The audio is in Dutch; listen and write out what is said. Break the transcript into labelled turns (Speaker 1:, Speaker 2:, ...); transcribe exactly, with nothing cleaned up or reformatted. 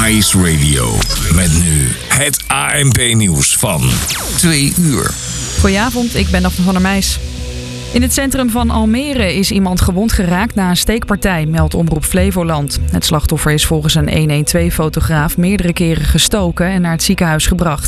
Speaker 1: Ice Radio. Met nu het A N P-nieuws van twee uur.
Speaker 2: Goedenavond, ik ben Daphne van der Meijs. In het centrum van Almere is iemand gewond geraakt na een steekpartij, meldt Omroep Flevoland. Het slachtoffer is volgens een honderdtwaalf-fotograaf meerdere keren gestoken en naar het ziekenhuis gebracht.